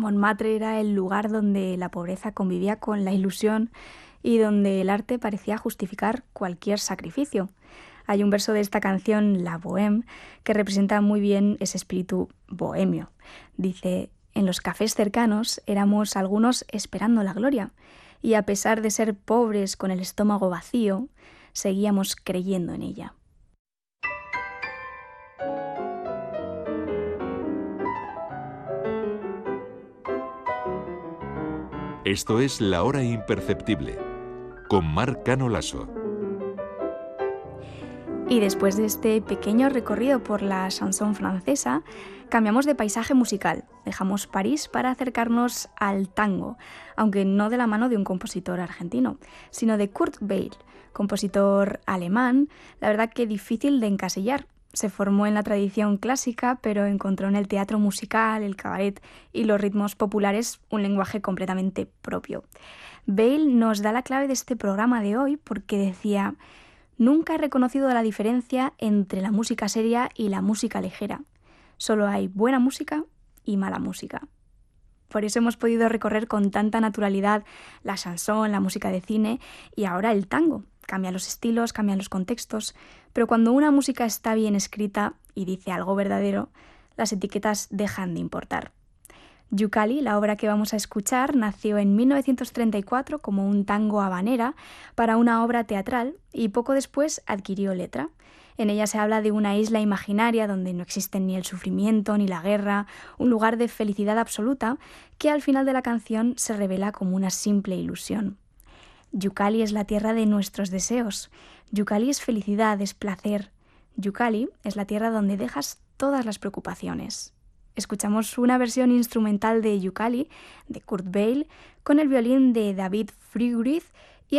Montmartre era el lugar donde la pobreza convivía con la ilusión y donde el arte parecía justificar cualquier sacrificio. Hay un verso de esta canción, La Bohème, que representa muy bien ese espíritu bohemio. Dice: en los cafés cercanos éramos algunos esperando la gloria, y a pesar de ser pobres con el estómago vacío, seguíamos creyendo en ella. Esto es La Hora Imperceptible, con Marc Cano Lasso. Y después de este pequeño recorrido por la chanson francesa, cambiamos de paisaje musical. Dejamos París para acercarnos al tango, aunque no de la mano de un compositor argentino, sino de Kurt Weill, compositor alemán, la verdad que difícil de encasillar. Se formó en la tradición clásica, pero encontró en el teatro musical, el cabaret y los ritmos populares un lenguaje completamente propio. Weill nos da la clave de este programa de hoy porque decía: nunca he reconocido la diferencia entre la música seria y la música ligera. Solo hay buena música y mala música. Por eso hemos podido recorrer con tanta naturalidad la chanson, la música de cine y ahora el tango. Cambian los estilos, cambian los contextos, pero cuando una música está bien escrita y dice algo verdadero, las etiquetas dejan de importar. Yukali, la obra que vamos a escuchar, nació en 1934 como un tango habanera para una obra teatral y poco después adquirió letra. En ella se habla de una isla imaginaria donde no existen ni el sufrimiento ni la guerra, un lugar de felicidad absoluta que al final de la canción se revela como una simple ilusión. Yukali es la tierra de nuestros deseos. Yukali es felicidad, es placer. Yukali es la tierra donde dejas todas las preocupaciones. Escuchamos una versión instrumental de Yukali, de Kurt Weill, con el violín de David Friedrich